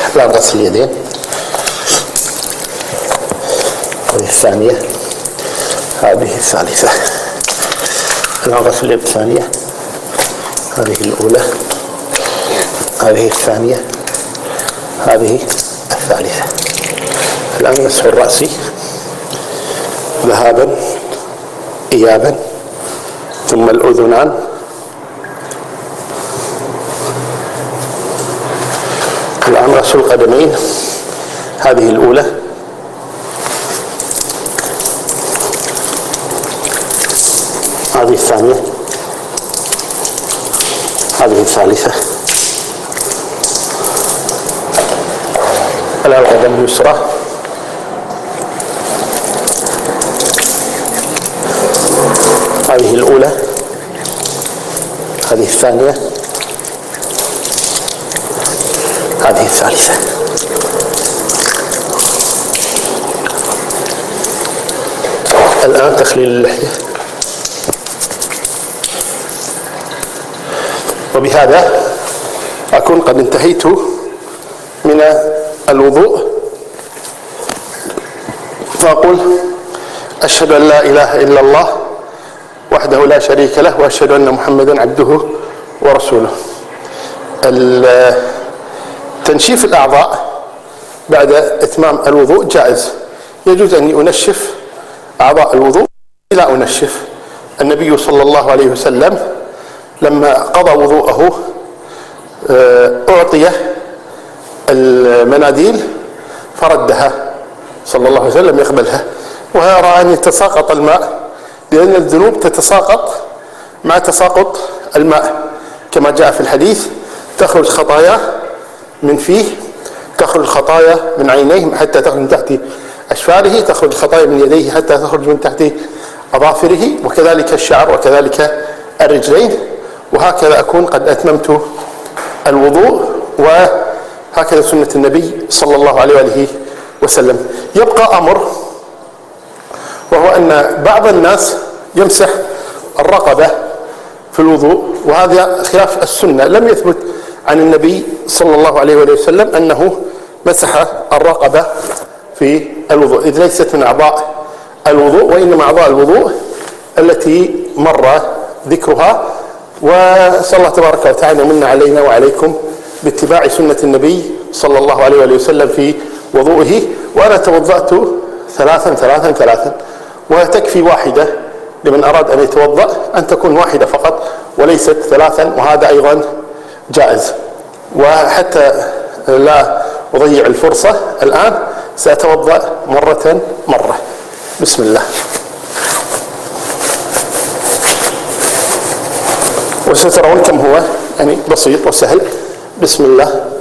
الآن غسل اليدين. هذه الثانية، هذه الثالثة. الآن غسل اليد الثانية، هذه الأولى، هذه الثانية، هذه الثالثة. الآن مسح الرأس ذهابا إيابا، ثم الأذنان، الآن غسل القدمين، هذه الأولى، هذه الثانية، هذه الثالثة. الآن القدم اليسرى، هذه الأولى، هذه الثانية، هذه الثالثة. الآن تخليل اللحية. وبهذا أكون قد انتهيت من الوضوء، فأقول: أشهد أن لا إله إلا الله وحده لا شريك له، وأشهد أن محمدا عبده ورسوله. تنشيف الأعضاء بعد إتمام الوضوء جائز، يجوز أن أنشف أعضاء الوضوء لا أنشف. النبي صلى الله عليه وسلم لما قضى وضوءه أعطي المناديل فردها صلى الله عليه وسلم يقبلها، ويرى أن يتساقط الماء، لأن الذنوب تتساقط مع تساقط الماء، كما جاء في الحديث: تخرج خطايا من فيه، تخرج خطايا من عينيه حتى تخرج من تحت أشفاره، تخرج خطايا من يديه حتى تخرج من تحت أظافره، وكذلك الشعر، وكذلك الرجلين. وهكذا أكون قد أتممت الوضوء، وهكذا سنة النبي صلى الله عليه وآله وسلم. يبقى أمر، وهو أن بعض الناس يمسح الرقبة في الوضوء، وهذا خلاف السنة. لم يثبت عن النبي صلى الله عليه وآله وسلم أنه مسح الرقبة في الوضوء، إذ ليست من أعضاء الوضوء، وإنما أعضاء الوضوء التي مر ذكرها. وصلى الله تبارك وتعالى من علينا وعليكم باتباع سنة النبي صلى الله عليه وآله وسلم في وضوئه. وأنا توضأت ثلاثا، وتكفي واحدة لمن أراد أن يتوضأ، أن تكون واحدة فقط وليست ثلاثا، وهذا أيضا جائز. وحتى لا أضيع الفرصة الآن سأتوضأ مرة. بسم الله. وسترون كم هو يعني بسيط وسهل. بسم الله.